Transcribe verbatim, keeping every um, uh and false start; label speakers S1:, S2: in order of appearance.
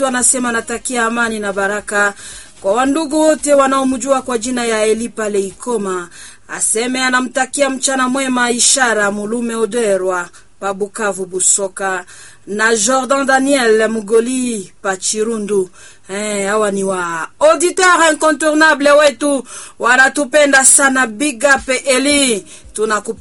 S1: Anasema natakia amani na baraka kwa wandugu wote wanaomjua kwa jina ya Eli pale Ikoma. Aseme anamtakia mchana mwema Ishara Mulume Oderwa pa Bukavu Busoka na Jordan Daniel Mugoli pa Chirundu. Eh, hawa ni wa auditeur incontournable wetu, wanatupenda sana. Big up Eli, tunakupe